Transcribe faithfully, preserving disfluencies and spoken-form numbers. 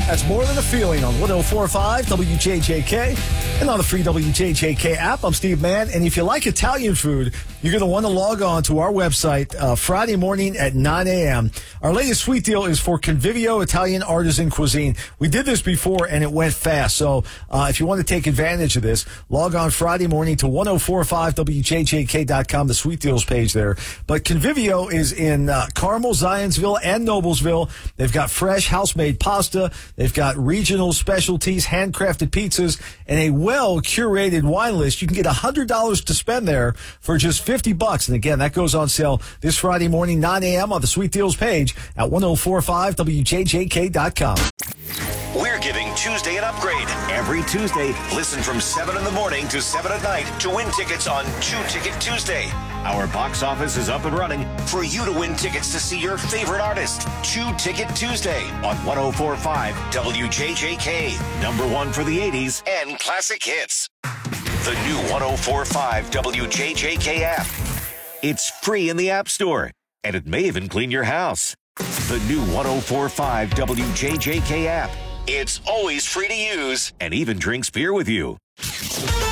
That's More Than a Feeling on one oh four point five W J J K and on the free W J J K app. I'm Steve Mann, and if you like Italian food, you're going to want to log on to our website uh, Friday morning at nine a.m. Our latest sweet deal is for Convivio Italian Artisan Cuisine. We did this before, and it went fast. So uh, if you want to take advantage of this, log on Friday morning to one oh four point five W J J K dot com, the sweet deals page there. But Convivio is in uh, Carmel, Zionsville, and Noblesville. They've got fresh house-made pasta. They've got regional specialties, handcrafted pizzas, and a well-curated wine list. You can get one hundred dollars to spend there for just fifty bucks. And again, that goes on sale this Friday morning, nine a.m. on the Sweet Deals page at one oh four point five W J J K dot com. We're giving Tuesday an upgrade. Every Tuesday, listen from seven in the morning to seven at night to win tickets on Two Ticket Tuesday. Our box office is up and running for you to win tickets to see your favorite artist. Two Ticket Tuesday on one oh four point five W J J K. Number one for the eighties and classic hits. The new one oh four point five W J J K app. It's free in the App Store, and it may even clean your house. The new one oh four point five W J J K app. It's always free to use and even drinks beer with you.